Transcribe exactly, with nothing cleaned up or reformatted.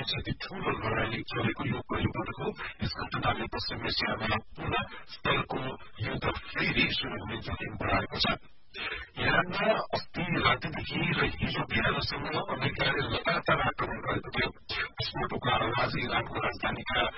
अति ठूलो लडाई चलेको यो पहिलोपटक हो। यसको तुलनाले पश्चिम एसियामा पुनः स्तरको युद्ध फेरि शुरू हुने जोखिम बढाएको छ। इरानमा अस्ति रातिदेखि र हिजो बिहानसम्म अमेरिकाले लगातार आक्रमण गरेको थियो। विस्फोटको आवाज इरानको राजधानीका